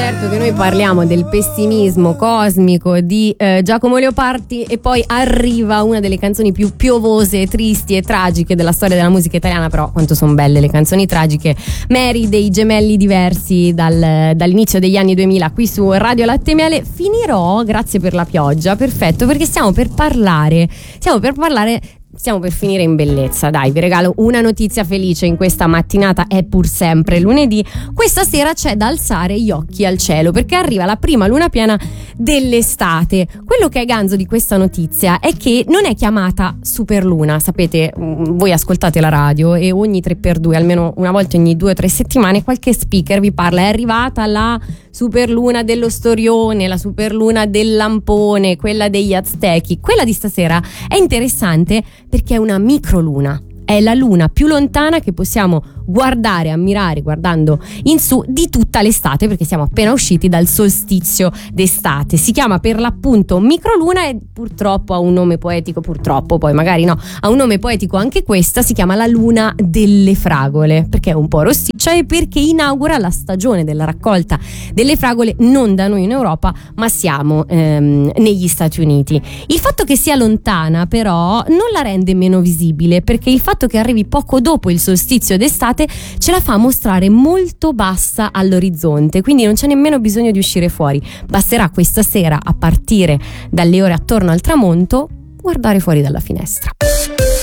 certo che noi parliamo del pessimismo cosmico di Giacomo Leopardi e poi arriva una delle canzoni più piovose, tristi e tragiche della storia della musica italiana. Però quanto sono belle le canzoni tragiche. Mary dei Gemelli Diversi dall'inizio degli anni 2000 qui su Radio Latte e Miele. Finirò, grazie per la pioggia, perfetto, perché stiamo per finire in bellezza. Dai, vi regalo una notizia felice in questa mattinata, è pur sempre lunedì. Questa sera c'è da alzare gli occhi al cielo perché arriva la prima luna piena dell'estate. Quello che è ganzo di questa notizia è che non è chiamata superluna. Sapete, voi ascoltate la radio e ogni 3x2, almeno una volta ogni 2 o 3 settimane, qualche speaker vi parla: è arrivata la superluna dello Storione, la superluna del Lampone, quella degli Aztechi. Quella di stasera è interessante perché è una microluna. È la luna più lontana che possiamo guardare, ammirare guardando in su di tutta l'estate, perché siamo appena usciti dal solstizio d'estate. Si chiama per l'appunto microluna e purtroppo ha un nome poetico, purtroppo poi magari no, ha un nome poetico anche questa, si chiama la luna delle fragole, perché è un po' rossiccia e perché inaugura la stagione della raccolta delle fragole non da noi in Europa, ma siamo negli Stati Uniti. Il fatto che sia lontana però non la rende meno visibile, perché il fatto che arrivi poco dopo il solstizio d'estate ce la fa mostrare molto bassa all'orizzonte, quindi non c'è nemmeno bisogno di uscire fuori. Basterà questa sera, a partire dalle ore attorno al tramonto, guardare fuori dalla finestra.